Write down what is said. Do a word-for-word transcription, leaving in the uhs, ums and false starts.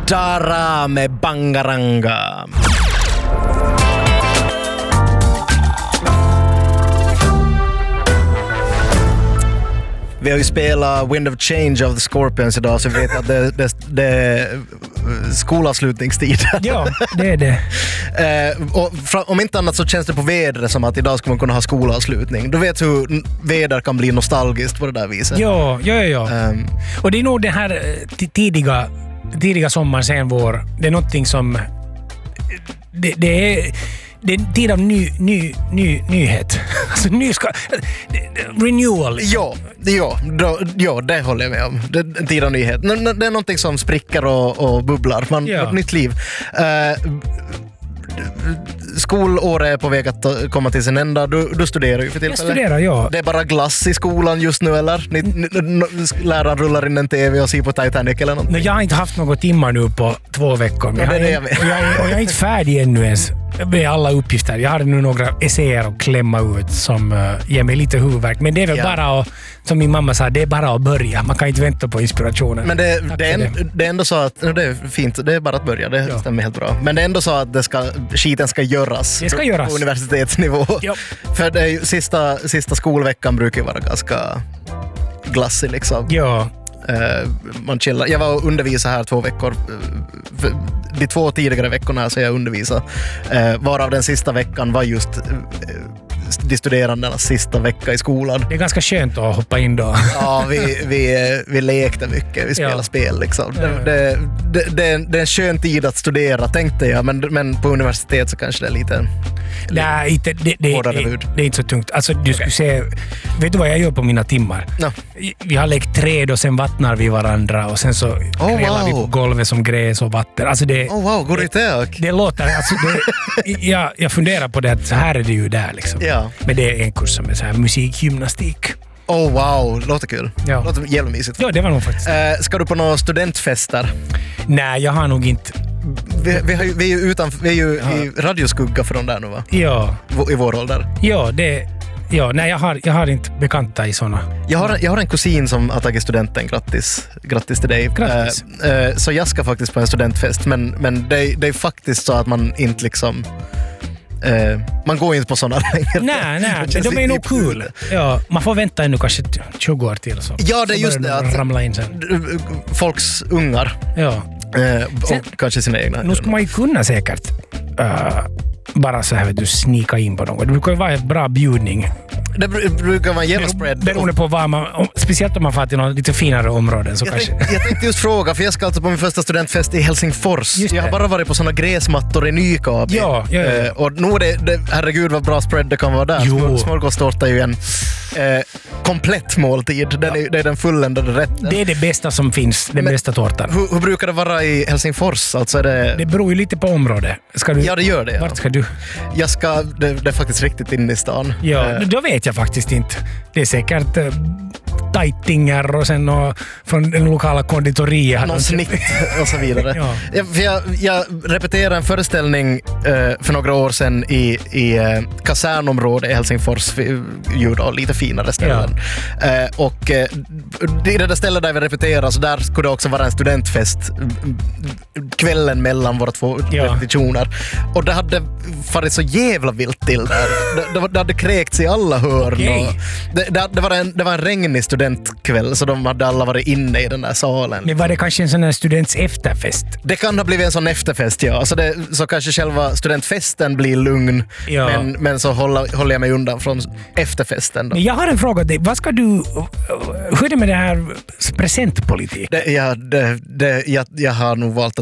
Dara med Bangaranga. Vi har ju spelat Wind of Change of the Scorpions idag, så vi vet att det, det, det är skolavslutningstid. Ja, det är det. eh, och fra, om inte annat så känns det på vädret som att idag ska man kunna ha skolavslutning. Du vet hur väder kan bli nostalgiskt på det där viset. Ja, ja, ja. Um, och det är nog den här t- tidiga, tidiga sommaren sen vår. Det är någonting som... Det, det är... Det är en tid av ny, ny, ny, nyhet. Alltså ny ska, renewal. Ja, ja, då, ja, det håller jag med om. Det är en tid av nyhet. Det är någonting som spricker och, och bubblar. Man Ja. får ett nytt liv. Uh, skolåret är på väg att komma till sin ända. Du, du studerar ju för tillfället. Jag studerar, ja. Det är bara glass i skolan just nu, eller? Ni, ni, ni, läraren rullar in en tv och ser på Titanic eller något. Nej, jag har inte haft några timmar nu på två veckor. Men Ja, jag, det är har, det jag och, jag, och jag är inte färdig ännu ens med alla uppgifter. Jag har nu några essäer att klämma ut som uh, ger mig lite huvudvärk. Men det är väl Ja. bara att, som min mamma sa, det är bara att börja. Man kan inte vänta på inspirationen. Men det, Tack det, är, för en, det är ändå så att, det är fint, det är bara att börja, det Ja. stämmer helt bra. Men det är ändå så att det ska, skiten ska göras, Det ska göras. på universitetsnivå. Ja. För det är ju, sista, sista skolveckan brukar ju vara ganska glassig liksom. Ja. Uh, man chillar. Jag var och undervisade här två veckor. Uh, för de två tidigare veckorna så jag undervisade. Uh, varav den sista veckan var just uh, de studerandenas sista vecka i skolan. Det är ganska skönt att hoppa in då. Ja, vi, vi, vi lekte mycket. Vi spelade Ja. spel liksom. Ja, ja. Det, det, det, det, är en, det är en skön tid att studera, tänkte jag. Men, men på universitet så kanske det är lite... Nej, inte, det, det, Hårdare det, bud. det är inte så tungt. Alltså, du skulle se, vet du vad jag gör på mina timmar? No. Vi har lekt träd och sen vattnar vi varandra och sen så Oh, krälar vi wow. på golvet som gräs och vatten. Alltså det, Oh wow, går det det? det låter... Alltså det, jag, jag funderar på det att så här är det ju där liksom. Ja. Men det är en kurs som är så här musikgymnastik. Oh wow, låter kul. Ja. Låter jävligt Ja, det var nog faktiskt. uh, Ska du på några studentfester? Nej, jag har nog inte... Vi, vi, har ju, vi är ju, utan, vi är ju i radioskugga från där nu, va? Ja, V- I vår ålder. ja det... Ja, nej, jag har, jag har inte bekanta i såna. Jag har, jag har en kusin som har tagit studenten. Grattis, grattis till dig. Grattis. Eh, eh, så jag ska faktiskt på en studentfest, men, men det, det är faktiskt så att man inte liksom... Eh, man går inte på sådana längre. Nej, nej, Det men känns de är lite nog kul. Ja, man får vänta ännu kanske tjugo år till. Så. Ja, det är Så just börjar det de att- ramla in sen. Folks ungar. Ja. Eh, och Sen- kanske sina egna. Nu ska man ju kunna säkert uh, bara så här vet du, snika in på något. Det brukar ju vara en bra bjudning. Det br- brukar vara en jävla spread. Beroende på vad man... Om, speciellt om man får till något lite finare områden så Jag, kanske... tänkte, jag tänkte just fråga, för jag ska alltså på min första studentfest i Helsingfors. Just Jag har det. bara varit på såna gräsmattor i Nykabi. Ja, ja, ja. Eh, och nu är det, det, herregud vad bra spread det kan vara där. Jo. Smör- Smörgåstårta är ju en eh, komplett måltid. Den är, det är den fulländade rätten. Det är det bästa som finns, den Men- bästa tårtan. Hur, hur brukar det vara i Helsingfors? Alltså är det... Det beror ju lite på området. Ska du, Ja, det gör det. Ja. Vart ska du? Jag ska... Det, det är faktiskt riktigt inne i stan. Ja, Eh, då vet jag faktiskt inte. Det är säkert uh, tajtinger och sen och, från den lokala konditoriet. någon snitt och så vidare. Ja. Jag, för jag, jag repeterade en föreställning eh, för några år sedan i, i eh, kasernområdet i Helsingfors, för- ju då, lite finare ställen. Eh, och eh, det är det där stället där vi repeterar, så där skulle det också vara en studentfest mm, kvällen mellan våra två Ja. repetitioner. Och det hade varit så jävla vilt till där. Det, det, det hade kräkts i alla hörn. Okej. Och det, det, det, var en, det var en regnig studentkväll, så de hade alla varit inne i den där salen. Men var det kanske en sån här students efterfest? Det kan ha blivit en sån efterfest, ja. Alltså det, så kanske själva studentfesten blir lugn, Ja. men, men så håller, håller jag mig undan från efterfesten. Då. Men jag har en fråga till dig. Vad ska du... Hur är det med det här presentpolitik? Det, ja, det, det, jag, jag har nog valt